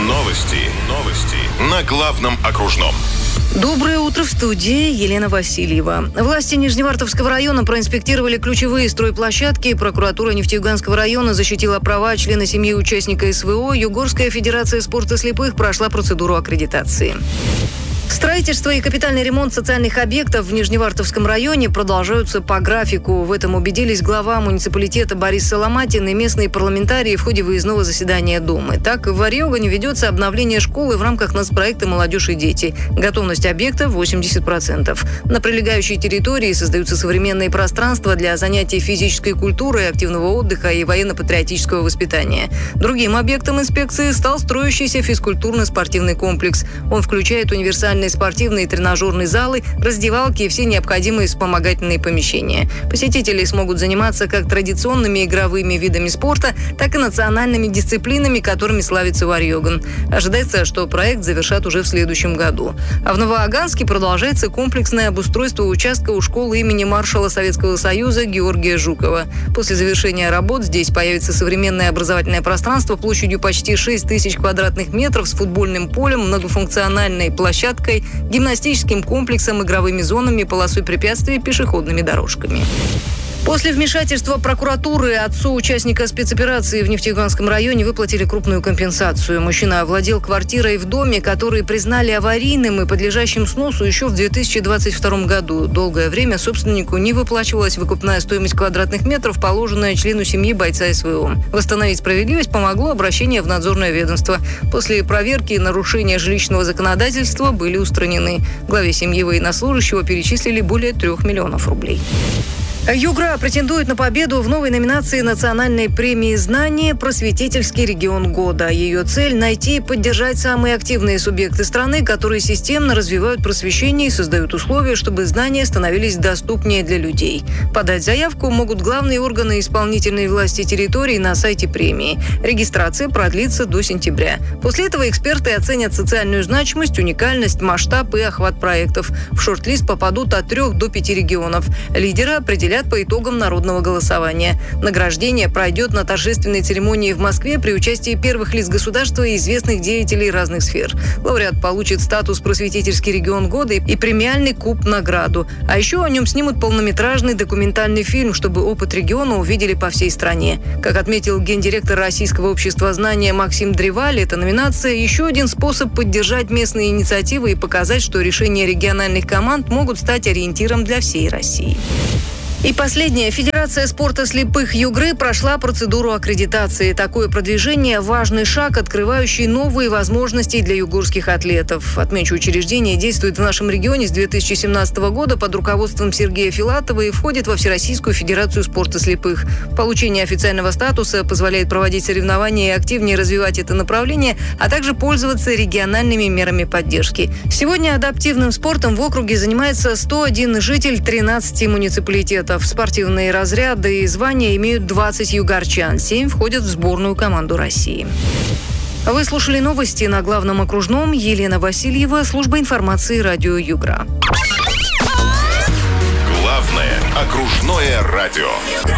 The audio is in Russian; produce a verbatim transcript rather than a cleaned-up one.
Новости. Новости. На главном окружном. Доброе утро, в студии Елена Васильева. Власти Нижневартовского района проинспектировали ключевые стройплощадки. Прокуратура Нефтеюганского района защитила права члена семьи участника СВО. Югорская федерация спорта слепых прошла процедуру аккредитации. Строительство и капитальный ремонт социальных объектов в Нижневартовском районе продолжаются по графику. В этом убедились глава муниципалитета Борис Соломатин и местные парламентарии в ходе выездного заседания Думы. Так, в Варьёгане ведется обновление школы в рамках нацпроекта «Молодежь и дети». Готовность объекта восемьдесят процентов. На прилегающей территории создаются современные пространства для занятий физической культурой, активного отдыха и военно-патриотического воспитания. Другим объектом инспекции стал строящийся физкультурно-спортивный комплекс. Он включает универсальные спортивные и тренажерные залы, раздевалки и все необходимые вспомогательные помещения. Посетители смогут заниматься как традиционными игровыми видами спорта, так и национальными дисциплинами, которыми славится Варьёган. Ожидается, что проект завершат уже в следующем году. А в Новоаганске продолжается комплексное обустройство участка у школы имени маршала Советского Союза Георгия Жукова. После завершения работ здесь появится современное образовательное пространство площадью почти шесть тысяч квадратных метров с футбольным полем, многофункциональной площадкой, гимнастическим комплексом, игровыми зонами, полосой препятствий и пешеходными дорожками. После вмешательства прокуратуры отцу участника спецоперации в Нефтеюганском районе выплатили крупную компенсацию. Мужчина овладел квартирой в доме, который признали аварийным и подлежащим сносу еще в две тысячи двадцать втором году. Долгое время собственнику не выплачивалась выкупная стоимость квадратных метров, положенная члену семьи бойца СВО. Восстановить справедливость помогло обращение в надзорное ведомство. После проверки нарушения жилищного законодательства были устранены. Главе семьи военнослужащего перечислили более трех миллионов рублей. Югра претендует на победу в новой номинации национальной премии «Знание. Просветительский регион года». Ее цель – найти и поддержать самые активные субъекты страны, которые системно развивают просвещение и создают условия, чтобы знания становились доступнее для людей. Подать заявку могут главные органы исполнительной власти территории на сайте премии. Регистрация продлится до сентября. После этого эксперты оценят социальную значимость, уникальность, масштаб и охват проектов. В шорт-лист попадут от трех до пяти регионов. Лидеры определят по итогам народного голосования. Награждение пройдет на торжественной церемонии в Москве при участии первых лиц государства и известных деятелей разных сфер. Лауреат получит статус «Просветительский регион года» и премиальный куб-награду. А еще о нем снимут полнометражный документальный фильм, чтобы опыт региона увидели по всей стране. Как отметил гендиректор Российского общества знания Максим Древаль, эта номинация – еще один способ поддержать местные инициативы и показать, что решения региональных команд могут стать ориентиром для всей России. И последнее. Федерация спорта слепых Югры прошла процедуру аккредитации. Такое продвижение – важный шаг, открывающий новые возможности для югорских атлетов. Отмечу, учреждение действует в нашем регионе с две тысячи семнадцатого года под руководством Сергея Филатова и входит во Всероссийскую федерацию спорта слепых. Получение официального статуса позволяет проводить соревнования и активнее развивать это направление, а также пользоваться региональными мерами поддержки. Сегодня адаптивным спортом в округе занимается сто один житель тринадцати муниципалитетов. Спортивные разряды и звания имеют двадцать югорчан. семь входят в сборную команду России. Вы слушали новости на главном окружном. Елена Васильева, служба информации радио Югра. Главное окружное радио.